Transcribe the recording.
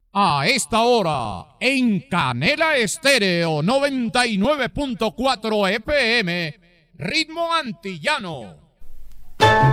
A esta hora, en Canela Estéreo 99.4 FM, Ritmo Antillano.